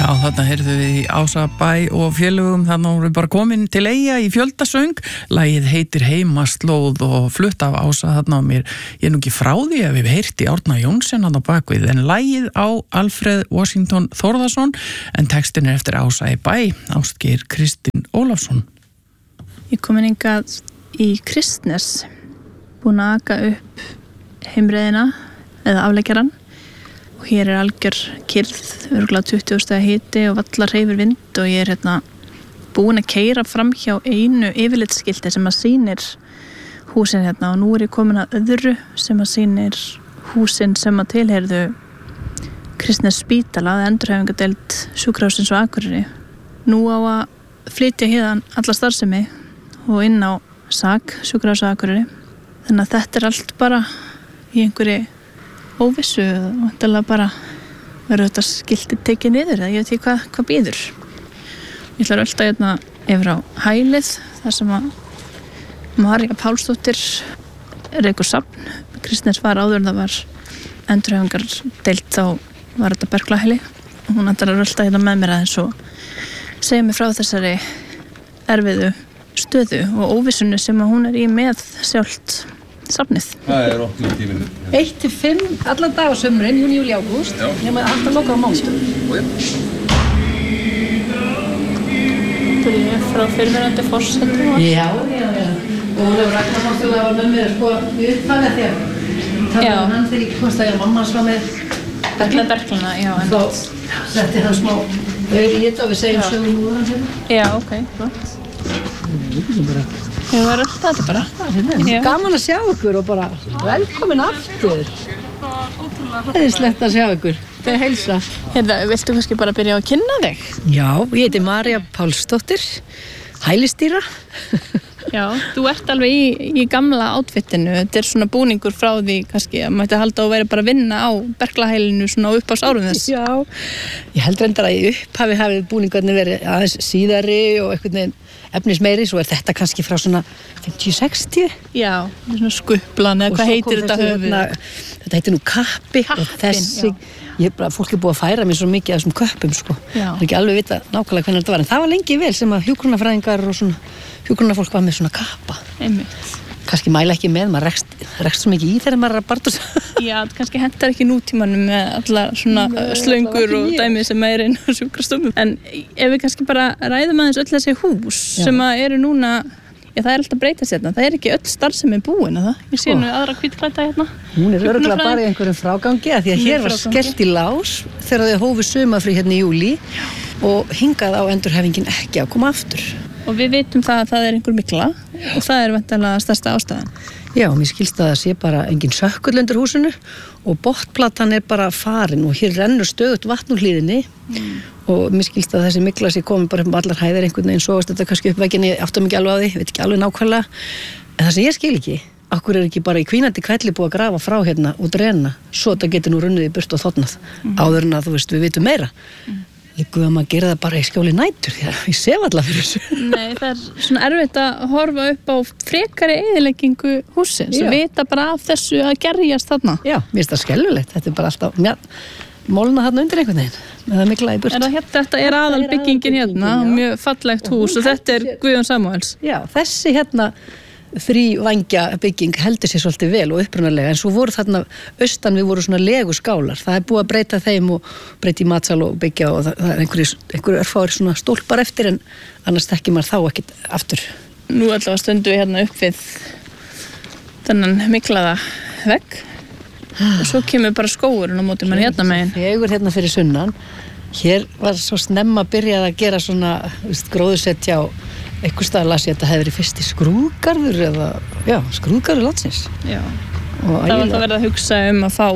Já, þarna heyrðu við í Ásabæ og félögum, þarna voru bara komin til Eyja í fjöldasöng. Lagið heitir Heimaslóð og flutt af Ása þarna á mér. Ég nú ekki frá því að við heyrt í Árna Jónsson þarna á bakvið, en lagið á Alfreð Washington Þórðarsson, en textin eftir Ása í bæ, Ástgeir Kristinn Ólafsson. Ég komin hingað í Kristnes, búin að aka upp heimreiðina eða afleggjaran. Og hér algjör kyrrð, örugglega 20 stiga hiti og vallar hreyfir vind og ég hérna búin að keyra fram hjá einu yfirlitsskilti sem að sýnir húsin hérna og nú ég komin að öðru sem að sýnir húsin sem að tilheyrðu Kristnes spítala, endurhæfingadeild Sjúkrahússins á Akureyri. Nú á að flytja héðan alla starfsemi og inn á SAK, Sjúkrahús á Akureyri. Þannig að þetta allt bara í einhverju óvissu og vantilega bara verður þetta skiltið tekið niður eða ég veit ekki hvað býður. Ég ætla að rölda hérna yfir á hælið þar sem að María Pálsdóttir rekur safn. Kristnes var áður en það var endurhæfingardeild, þá var þetta berklahæli og hún ætlar að rölda hérna með mér aðeins og segja mér frá þessari erfiðu stöðu og óvissunni sem að hún í með sjálft safnið. Það opnum tíminn. 1-5 allan dag á sumrin, júni, júli, ágúst. Nema alltaf loka á mánudag. Þetta frá fyrirverandi forseti. Já. Og Ólafur Ragnarsson var með mér sko í upphafi því að talaði hann þegar ég komst að mamma var með berklana, já. Þá setti hann smá auður í þetta og við segjum sögum úr hann hérna. Já, ok, flott. Ég var alltaf þetta bara. Gaman að sjá ykkur og bara velkomin aftur. Æðislegt að sjá ykkur. Þetta er heilsa. Hérna, viltu kannski bara byrja á að kynna þig? Já, ég heiti María Pálsdóttir, hælistýra. Já, þú ert alveg í gamla outfitinu. Þetta er svona búningur frá því kannski að mætti halda að vera bara að vinna á berklahælinu svona á uppáhaldsárunum þess. Já, ég held reyndar að í upphafi hafi búningarnir verið aðeins síðari og einhvern veginn efnismeiri, svo er þetta kannski frá svona 50-60. Já, svona skuplan eða hvað heitir þetta höfuð? Þetta heitir nú kappi og þessi, fólk búið að færa mér svo mikið af þessum köppum sko. Það er ekki alveg vita nákvæmlega hvernig þetta var, en það var lengi vel sem að hjúkrunarfræðingar og svona hjúkrunarfólk var með svona kappa. Einmitt. Kannski mæla ekki með, maður rekst svo mikið í þegar maður er að barta svo. Já, kannski hentar ekki nútímanum með alla svona slöngur og dæmi sem er inn á sjúkrastofum. En ef við kannski bara ræðum aðeins öll þessi hús sem að eru núna, já það er alltaf breytast hérna, það er ekki öll starfsemi búin að það. Ég sé nú aðra hvítklædda hérna. Hún er örugglega bara í einhverjum frágangi að því að hér var skellt í lás þegar þau hófu sumarfrí hérna í júlí og hingað á endurhæfingin ekki að koma aftur. Og við vitum það að það er einhver mygla og það er væntanlega stærsta ástæðan. Já, mér skilst að það sé bara engin sökkull undir húsinu og botnplatan er bara farin og hér rennur stöðugt vatn úr hlíðinni og mér skilst að þessi mygla sé komin bara upp allar hæðir einhvern veginn, sogast þetta kannski upp veginn, ég áttum ekki alveg á því, veit ekki alveg nákvæmlega. En það sem ég skil ekki, okkur er ekki bara í hvínandi hvelli búið að grafa frá hérna og drena, svo þetta getur nú runnið í burt og þotnað áður en að þú veist við vitum meira. Líkuðum að gera það bara í skjóli nætur því að ég sef alla fyrir þessu. Nei, það er svona erfitt að horfa upp á frekari eyðileggingu hússins og vita bara af þessu að gerjast þarna. Já, mér finnst það skelfilegt. Þetta er bara alltaf mólna þarna undir einhvern veginn með það mikla í burt. Þetta er aðalbyggingin hérna, mjög fallegt hús og þetta er Guðjón Samúels. Já, þessi hérna þrívængja bygging heldur sér svolítið vel og upprunalega, en svo voru þarna austan við voru svona leguskálar, það er búið að breyta þeim og breyta í matsal og byggja og það er einhverju örfáir svona stólpar eftir en annars þekkir maður þá ekkert aftur. Nú allavega stöndum við hérna upp við þennan miklaða vegg og svo kemur bara skógurinn á móti mann hérna megin. Þegur hérna fyrir sunnan, hér var svo snemma byrjað að gera svona gróðursetja og einhvers staðar las ég að þetta hefði verið fyrsti skrúðgarður eða, skrúðgarður landsins. Já, það var það verið að hugsa að fá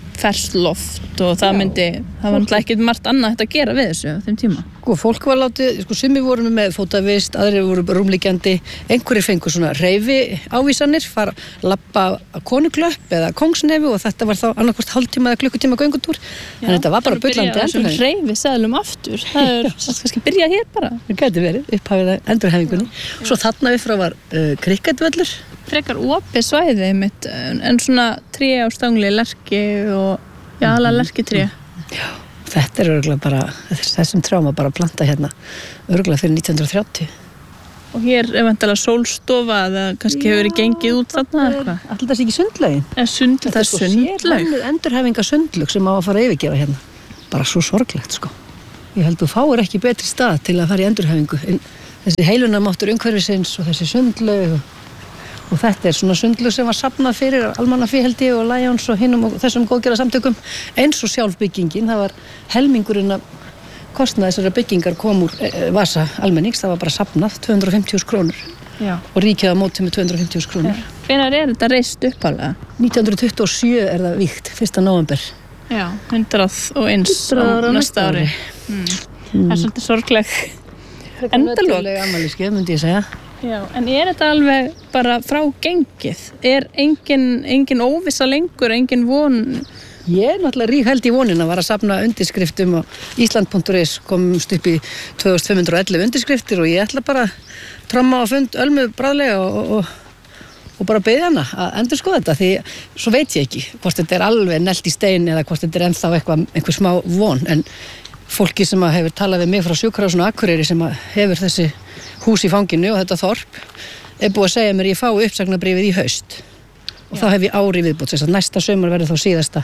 fersloft og það var náttúrulega ekkert margt annað hægt að gera við þessu á þeim tíma. Fólk var látið, sumir voru með fótavist, aðrir voru rúmliggjandi, einhverjir fengu svona hreyfi ávísanir, fara labba að Konuklöpp eða Kongsnefi og þetta var þá annarkvort hálftíma eða klukkutíma göngutúr. Þannig þetta var bara bullandi endurhæfing. Hreyfi seðlum aftur, það er kannski byrjað hér bara. Það gæti verið, upphafið endurhæfingunni. Svo þarna við frá var krikketvöllur. Frekar opið svæði mitt, en svona tré á stangli, lerki og aðalega lerkitré. Já. Þetta örugglega bara, þessum trjám var bara að planta hérna örugglega fyrir 1930. Og hér er vantilega sólstofa eða kannski hefur verið gengið út þarna eitthvað. Allir það sé ekki sundlaugin. Þetta er sundlaug. Endurhæfinga sundlaug sem á að fara að yfirgefa hérna. Bara svo sorglegt, sko. Ég held þú fáir ekki betri stað til að fara í endurhæfingu. Þessi heilunarmáttur umhverfisins og þessi sundlaug og þetta er svona sundlaug sem var safnað fyrir Almannafé held ég og Lions og hinnum og þessum góðgerðarsamtökum. Eins og sjálf byggingin, það var helmingurinn að kostnaði þessara byggingar kom úr vasa almennings, það var bara safnað 250.000 krónur. Já. Og ríkið á móti með 250.000 krónur. Hvenær er þetta reist upphaflega? 1927 er það vígt, 1. nóvember. Já, 101 á næsta ári. Það er svolítið sorgleg endalok. Afmælisgjöf, myndi ég segja. Já, en er þetta alveg bara frá gengið? Er engin óvissa lengur, engin von? Ég er náttúrulega rígheld í vonina, var að safna undirskriftum og Ísland.is komst upp í 2511 undirskriftir og ég ætla bara að tromma á fund Ölmu bráðlega og bara beðja hana að endurskoða þetta því svo veit ég ekki hvort þetta er alveg nelt í stein eða hvort þetta er ennþá einhver smá von en fólki sem hefur talað við mig frá Sjúkrahúsinu á Akureyri sem hefur þessi hús í fanginu og þetta þorp er búið að segja mér ég fái uppsagnarbréfið í haust. Og þá hef ég ári viðbútt, þess að næsta sumar verður þá síðasta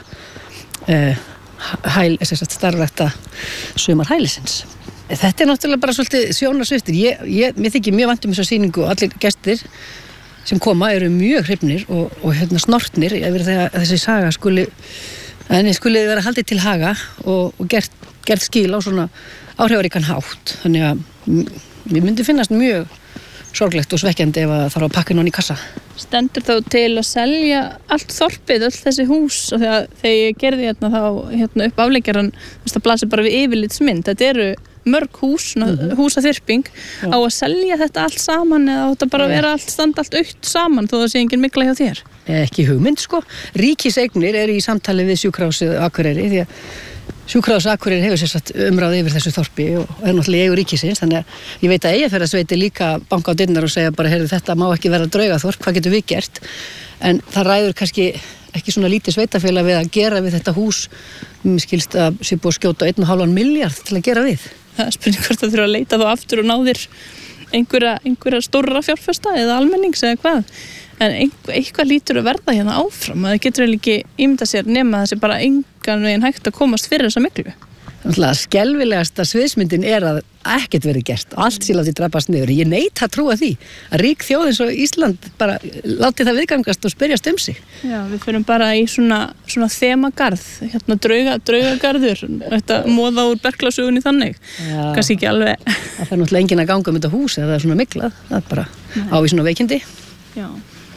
starfrækta sumar hælisins. Þetta er náttúrulega bara svolítið sjónarsviptir. Mér þykir mjög vænt þessa sýningu og allir gestir sem koma eru mjög hrifnir og snortnir yfir þegar þessi saga skuli vera haldið til haga og gert skil á svona áhrifaríkan hátt. Þannig að mér myndi finnast mjög sorglegt og svekkjandi ef að þarf að pakka hann í kassa. Stendur þá til að selja allt þorpið, öll þessi hús og þegar ég gerði hérna upp afleggjaran, það blasir bara við yfirlitsmynd. Þetta eru mörg hús, húsaþyrping á að selja þetta allt saman eða þetta bara vera standa allt aukt saman þó það sé engin mygla hjá þér? Ekki hugmynd sko. Ríkiseignir eru í samtali við Sjúkrahúsið Akureyri því að Sjúkrahúsið Akureyri hefur sérstætt umráð yfir þessu þorpi og er náttúrulega í eigu ríkisins þannig að ég veit að Eyjafjarðarsveitir líka banka á dyrnar og segja bara heyrðu þetta má ekki vera draugaþorp, hvað getum við gert en það ræður kannski ekki svona lítið sveitafélag við að gera við þetta hús mér skilst að sé búið að skjóta 1,5 milljarð til að gera við. Það er spurning hvort það þurfa að leita þá aftur og náðir einhverja stórra fjárfesta eða almennings eða hvað en eitthvað lítur að verða hérna áfram að það getur ekki ímynda sér nema þessi bara engan veginn hægt að komast fyrir þessa miklu. Skelfilegasta sviðsmyndin er að ekkert verið gert og allt sé látið drapast niður. Ég neita að trúa því að rík þjóð eins og Ísland bara láti það viðgangast og spyrjast um sig. Já, við fyrir bara í svona þemagarð, hérna draugagarður, þetta móða úr berklasögunni þannig. Já. Kannski ekki alveg. Það er náttúrulega enginn að ganga um þetta hús eða það er svona miklað, það er bara ávísun og veikindi. Já.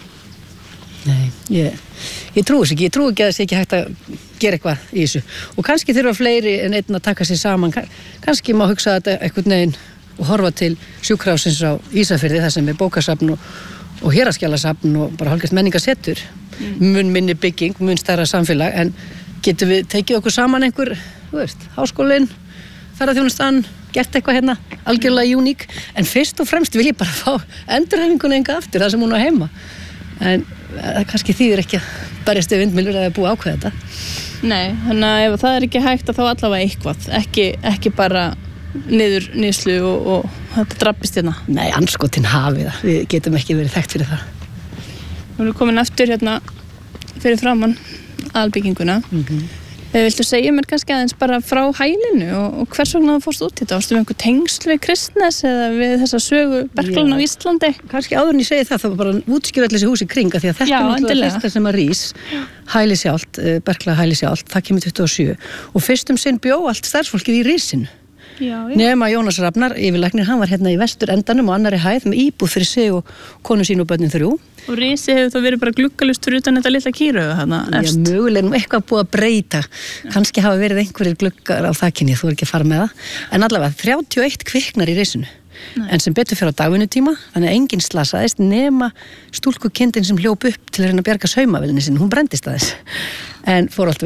Nei, ég trúi þess ekki, ég trúi ekki að það sé ekki hægt að gera eitthvað í þessu og kannski þurfa fleiri en einn að taka sér saman kannski má hugsa þetta einhvern veginn og horfa til Sjúkrahússins á Ísafirði þar sem er bókasafn og héraðsskjalasafn og bara hálfgert menningarsetur mun minni bygging, mun stærra samfélag en getum við tekið okkur saman einhver, þú veist, háskólinn ferðaþjónustan, gert eitthvað hérna algjörlega uník, en fyrst og fremst vil ég bara fá endurhæfinguna enga aftur það sem hún á heima en það kannski þýðir ekki að berjast við vindmyllur eða búið ákveða þetta. Nei, þannig að ef það er ekki hægt að þá allavega eitthvað, ekki bara niðurslu og þetta drabbist hérna. Nei, anskotin hafið það, við getum ekki verið þekkt fyrir það. Við erum komin aftur hérna fyrir framann albygginguna. Viltu segja mér kannski aðeins bara frá hælinu og hvers vegna það fórst út í þetta? Varstu með einhver tengsl við Kristnes eða við þessa sögu Berklan á Íslandi? Kannski áður en ég segi það var bara útskýra allir þessi hús í kringa því að þetta er náttúrulega fyrsta sem að rís hæli sjálft, Berkla hæli sjálft, það kemur 27 og fyrstum sinn bjó allt starfsfólkið í risinu. Nema Jónas Rafnar, yfirlæknir, hann var hérna í vestur endanum og annari hæð með íbúð fyrir sig og konu sín og börnin 3. Og risi hefur þá verið bara gluggalust fyrir utan þetta litla kýröfu þarna efst. Já, mögulega eitthvað búið að breyta. Kannski hafa verið einhverjir gluggar á þakkinni, þú er ekki að fara með það. En allavega 31 kviknar í risinu. En sem betur fyrir á dagvinnutíma, þannig að enginn slasaðist nema stúlkukindin sem hljóp upp til að reyna að bjarga saumavélinni sinni. Hún brenndist aðeins. En fór allt vel.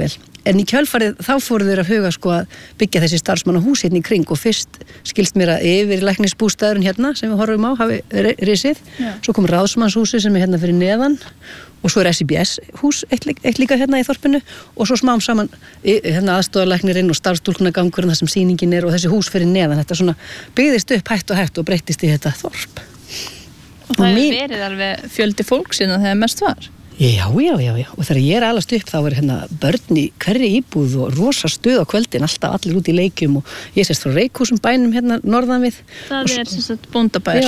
En í kjölfarið þá fóru þeir að huga sko að byggja þessi starfsmannahús hérna í kring og fyrst skilst mér að yfir læknisbústaðurinn hérna sem við horfum á hafi risið. Svo kom ráðsmannshúsið sem er hérna fyrir neðan og svo er SIBS hús eitt líka hérna í þorpinu og svo smám saman hérna aðstoðarlæknirinn og starfstúlkunagangurinn þar sem sýningin er og þessi hús fyrir neðan. Þetta svona byggðist upp hægt og breyttist í þetta þorp. Og það hefur verið alveg fjöldi fólksinn þegar mest var. Já. Og þegar ég alast upp þá er hérna börn í hverri íbúð og rosa stuð á kvöldin, alltaf allir út í leikjum og ég sést frá Reykhúsum bænum hérna norðan við. Það er sem sagt bóndabær.